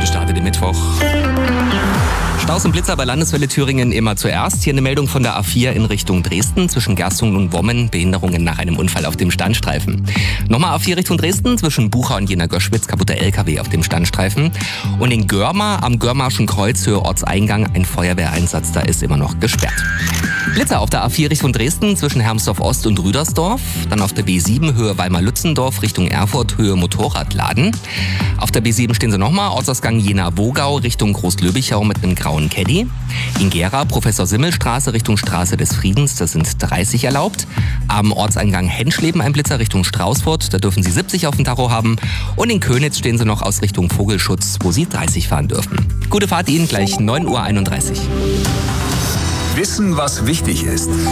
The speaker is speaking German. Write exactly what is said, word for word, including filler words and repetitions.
Heute startet der Mittwoch. Staus und Blitzer bei Landeswelle Thüringen immer zuerst. Hier eine Meldung von der A vier in Richtung Dresden zwischen Gerstungen und Wommen. Behinderungen nach einem Unfall auf dem Standstreifen. Nochmal A vier Richtung Dresden zwischen Bucha und Jena-Göschwitz. Kaputter L K W auf dem Standstreifen. Und in Görma am Görmarschen Kreuz Höhe Ortseingang ein Feuerwehreinsatz. Da ist immer noch gesperrt. Blitzer auf der A vier Richtung Dresden zwischen Hermsdorf Ost und Rüdersdorf. Dann auf der B sieben Höhe Weimar-Lützendorf Richtung Erfurt Höhe Motorradladen. Auf der B sieben stehen sie nochmal. Ortsausgang Jena-Wogau Richtung Groß-Löbichau mit einem grauen Caddy. In Gera Professor-Simmel-Straße Richtung Straße des Friedens, das sind dreißig erlaubt. Am Ortseingang Henschleben ein Blitzer Richtung Straußfurt, da dürfen Sie siebzig auf dem Tacho haben. Und in Könitz stehen Sie noch aus Richtung Vogelschutz, wo Sie dreißig fahren dürfen. Gute Fahrt Ihnen, gleich neun Uhr einunddreißig. Wissen, was wichtig ist.